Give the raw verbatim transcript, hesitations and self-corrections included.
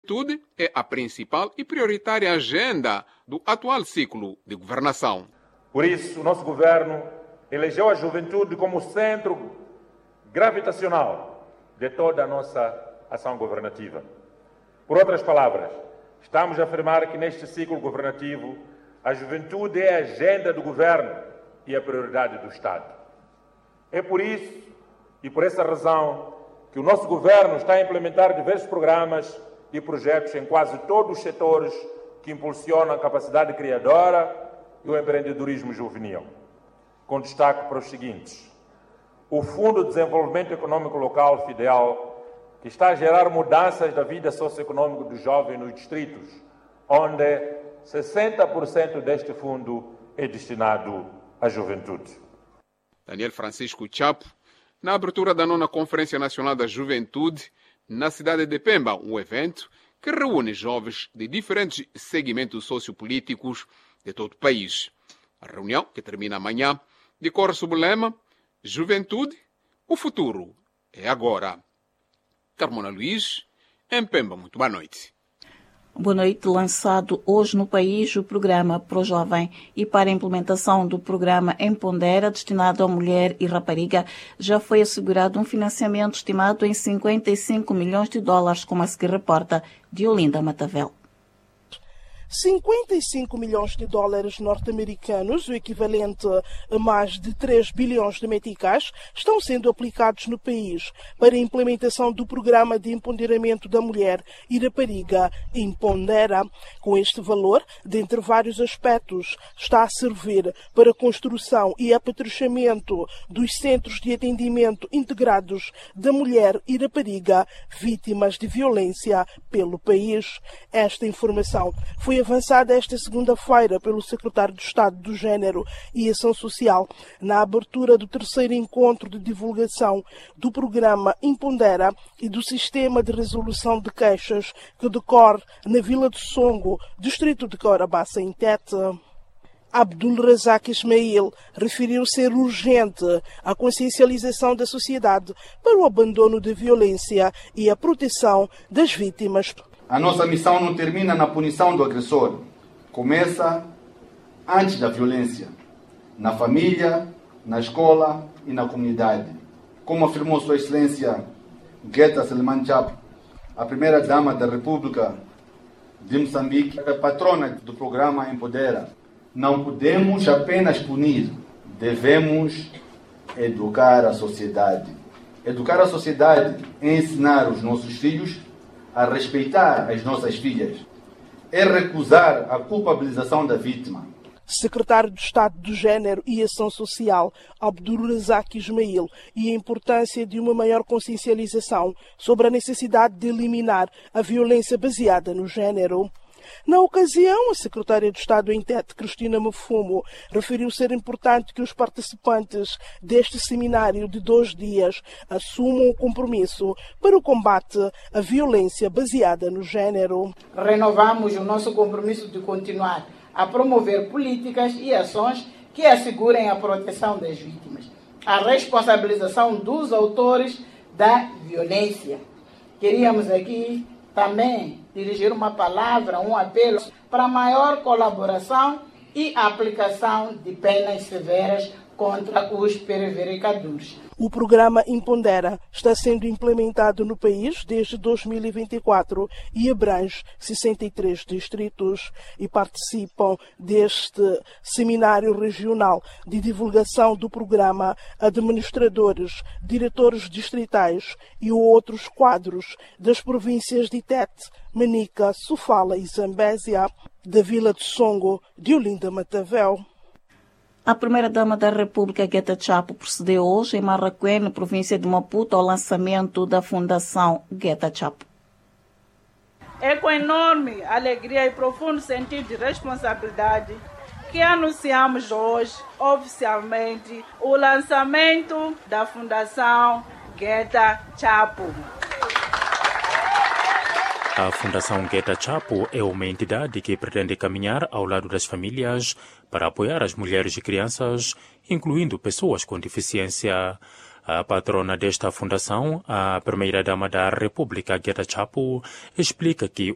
juventude é a principal e prioritária agenda do atual ciclo de governação. Por isso, o nosso governo elegeu a juventude como centro gravitacional de toda a nossa ação governativa. Por outras palavras, estamos a afirmar que neste ciclo governativo a juventude é a agenda do governo e a prioridade do Estado. É por isso e por essa razão que o nosso governo está a implementar diversos programas e projetos em quase todos os setores que impulsionam a capacidade criadora e o empreendedorismo juvenil, com destaque para os seguintes: o Fundo de Desenvolvimento Econômico Local, FIDEL, que está a gerar mudanças da vida socioeconômica dos jovens nos distritos, onde sessenta por cento deste fundo é destinado à juventude. Daniel Francisco Chapo, na abertura da nona Conferência Nacional da Juventude, na cidade de Pemba, um evento que reúne jovens de diferentes segmentos sociopolíticos de todo o país. A reunião, que termina amanhã, decorre sob o lema Juventude, o futuro é agora. Carmona Luiz, em Pemba, muito boa noite. Boa noite. Lançado hoje no país o programa Pro Jovem, e para a implementação do programa Empodera, destinado à mulher e rapariga, já foi assegurado um financiamento estimado em cinquenta e cinco milhões de dólares, como a seguir reporta Diolinda Matavel. cinquenta e cinco milhões de dólares norte-americanos, o equivalente a mais de três bilhões de meticais, estão sendo aplicados no país para a implementação do programa de empoderamento da mulher e rapariga Empodera. Com este valor, dentre vários aspectos, está a servir para a construção e apetrechamento dos centros de atendimento integrados da mulher e rapariga vítimas de violência pelo país. Esta informação foi avançada esta segunda-feira pelo secretário de Estado do Gênero e Ação Social na abertura do terceiro encontro de divulgação do programa Empodera e do sistema de resolução de queixas que decorre na Vila do Songo, distrito de Corabaça, em Tete. Abdul Razak Ismail referiu ser urgente a consciencialização da sociedade para o abandono da violência e a proteção das vítimas. A nossa missão não termina na punição do agressor. Começa antes da violência, na família, na escola e na comunidade. Como afirmou Sua Excelência Guetta Seleman Chapo, a primeira-dama da República de Moçambique, a patrona do programa Empodera, não podemos apenas punir, devemos educar a sociedade. Educar a sociedade é ensinar os nossos filhos a respeitar as nossas filhas, é recusar a culpabilização da vítima. Secretário de Estado do Gênero e Ação Social, Abdul Razak Ismail, e a importância de uma maior consciencialização sobre a necessidade de eliminar a violência baseada no género. Na ocasião, a secretária de Estado em Tete, Cristina Mafumo, referiu ser importante que os participantes deste seminário de dois dias assumam o compromisso para o combate à violência baseada no género. Renovamos o nosso compromisso de continuar a promover políticas e ações que assegurem a proteção das vítimas, a responsabilização dos autores da violência. Queríamos aqui também dirigir uma palavra, um apelo para maior colaboração e aplicação de penas severas contra os prevaricadores. O programa Empodera está sendo implementado no país desde dois mil e vinte e quatro e abrange sessenta e três distritos, e participam deste seminário regional de divulgação do programa administradores, diretores distritais e outros quadros das províncias de Tete, Manica, Sofala e Zambésia. Da Vila de Songo, Diolinda Matavel. A primeira-dama da República, Guetta Chapo, procedeu hoje em Marraquém, província de Maputo, ao lançamento da Fundação Guetta Chapo. É com enorme alegria e profundo sentido de responsabilidade que anunciamos hoje, oficialmente, o lançamento da Fundação Guetta Chapo. A Fundação Guetta Chapo é uma entidade que pretende caminhar ao lado das famílias para apoiar as mulheres e crianças, incluindo pessoas com deficiência. A patrona desta fundação, a primeira-dama da República, Guetta Chapo, explica que